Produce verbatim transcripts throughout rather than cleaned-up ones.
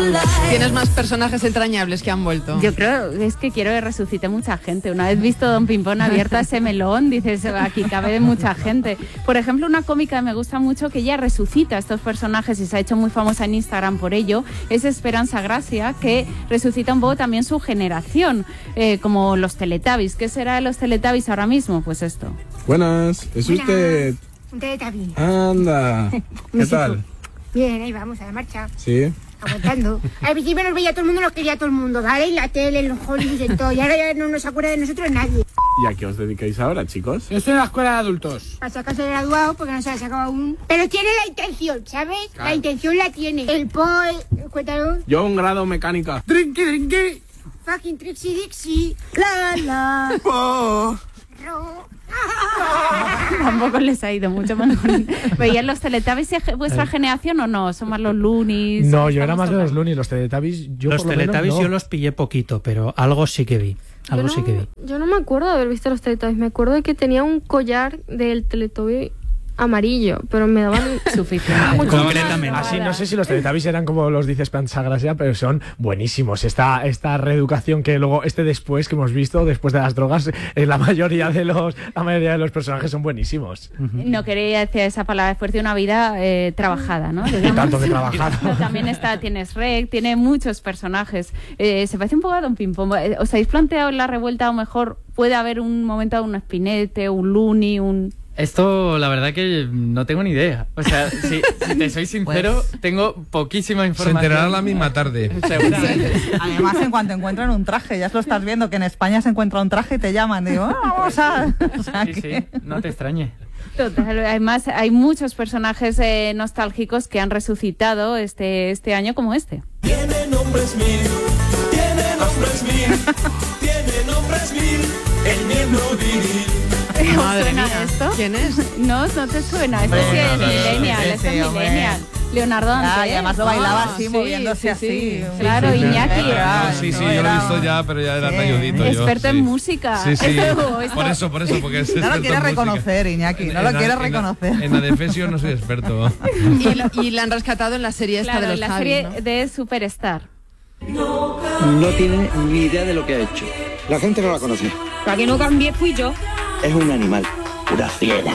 ¿Tienes más personajes entrañables que han vuelto? Yo creo, es que quiero que resucite mucha gente. Una vez visto Don Pimpón abierto a ese melón, dices, aquí cabe mucha gente. Por ejemplo, una cómica que me gusta mucho, que ella resucita a estos personajes y se ha hecho muy famosa en Instagram por ello, es Esperanza Gracia, que resucita un poco también su generación, eh, como los Teletubbies. ¿Qué será de los Teletubbies ahora mismo? Pues esto. Buenas, ¿es Buenas. usted? Un Teletubby. Anda, ¿qué tal? Bien, ahí vamos, a la marcha. Sí. Aguantando. Al principio nos veía todo el mundo, nos quería todo el mundo, ¿vale? En la tele, en los Hollywood, en todo. Y ahora ya no nos acuerda de nosotros nadie. ¿Y a qué os dedicáis ahora, chicos? Yo estoy en la escuela de adultos. Para sacarse de graduado, porque no se la ha sacado aún. Pero tiene la intención, ¿sabes? Claro. La intención la tiene. El po... el- Cuéntalo. Yo un grado mecánica. Drinky, drinky. Fucking Trixie Dixie. La, la. Oh. Ro. Tampoco les ha ido mucho mejor. ¿Veían los Teletubbies de vuestra generación o no? ¿Son más los Loonies? No, yo era Estamos más de los tocando. Looney, los Teletubbies. Yo Los por lo menos, Teletubbies no. yo los pillé poquito, pero algo sí que vi. Algo yo sí no, que vi. Yo no me acuerdo de haber visto los Teletubbies. Me acuerdo de que tenía un collar del Teletubby amarillo, pero me daban Suficiente. mucho Concretamente. más. Así no sé si los Teletubbies eran como los dice Esperanza Gracia, pero son buenísimos. Esta, esta reeducación que luego, este después que hemos visto, después de las drogas, eh, la mayoría de los la mayoría de los personajes son buenísimos. No quería decir esa palabra después de una vida eh, trabajada, ¿no? Digamos. Tanto que trabajado. Pero también está, tienes Rec, tiene muchos personajes. Eh, se parece un poco a Don Pimpón. Eh, ¿Os habéis planteado en la revuelta, o mejor puede haber un momento de un Spinete, un Looney, un... Esto, la verdad que no tengo ni idea. O sea, si, si te soy sincero, tengo poquísima Se información. enterará la misma tarde. Seguramente. Además, en cuanto encuentran un traje, ya lo estás viendo, que en España se encuentra un traje y te llaman. Digo, ah, vamos a... O sea, Sí, que- sí, no te extrañe. Total, además hay muchos personajes eh, nostálgicos que han resucitado este, este año como este. Tiene nombres mil, tiene nombres mil, tiene nombres mil, el miembro viril. ¿Os Madre suena mía. esto? ¿Quién es? No, no te suena. Esto Hombre, sí es no, no, no, millennial, sí, esto es sí, hombre. millennial. Leonardo Ah, Dantes. y además lo bailaba Ah, así, sí, moviéndose sí, así. sí. Claro, Iñaki. No, sí, sí, yo lo he visto ya, pero ya era Sí. talludito yo. Experto sí. en música. Sí, sí. Esto- esto- Por eso, por eso, porque es No lo experto quiere en música. reconocer, Iñaki, no En- lo en la- quiere en la- reconocer. En la Defesio no soy experto. Y, la- y la han rescatado en la serie esta Claro, de los la Javis, serie ¿no? de Superstar. No tiene ni idea de lo que ha hecho. La gente no la conoce. Para que no cambie fui yo. Es un animal, pura fiera.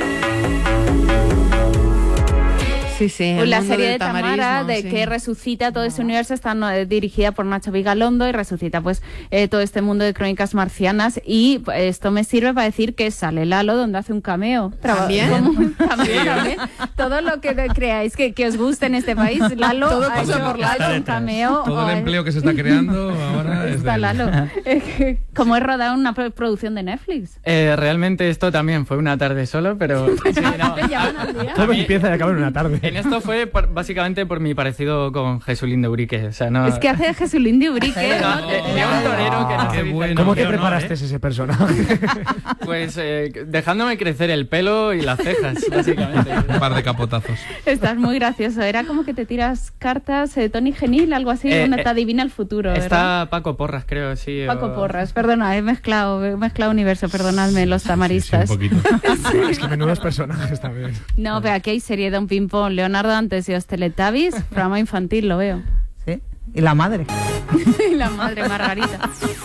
Sí, sí. el Pues la mundo serie del de Tamara, tamarismo, de sí. que resucita todo ese universo, está no, eh, dirigida por Nacho Vigalondo y resucita pues eh, todo este mundo de crónicas marcianas. Y pues, esto me sirve para decir que sale Lalo, donde hace un cameo. Traba- ¿También? como- también, también. Todo lo que de- creáis que, que os guste en este país, Lalo Todo ha pasa hecho, por ha hecho Lalo. un cameo. Todo o- el empleo que se está creando ahora es de Está él. Lalo. Como es rodar una pro- producción de Netflix. Eh, realmente esto también fue una tarde solo, pero sí, no. Te llaman al día. Todo empieza y acaba en una tarde. En esto fue por- básicamente por mi parecido con Jesulín de Urique. O sea, no, Es que hace Jesulín de Urique, no, ¿no? eh, de un torero que no Qué se dice bueno. el ¿Cómo nombre, te ¿no? preparaste ¿Eh? ese personaje? Pues eh, dejándome crecer el pelo y las cejas, básicamente. Un par de capotazos. Estás muy gracioso. Era como que te tiras cartas, eh, Tony Genil, algo así, Eh, donde eh, te adivina el futuro. ¿verdad? Está Paco Porras, creo, sí. o- Paco Porras, perdona, he mezclado, he mezclado universo, perdonadme los Sí, tamaristas. un poquito. Es que menudos personajes también. No, pero aquí hay serie de un ping-pong, Leonardo Dantes y los Teletubbies, programa infantil, lo veo. Sí, y la madre. Y la madre Margarita.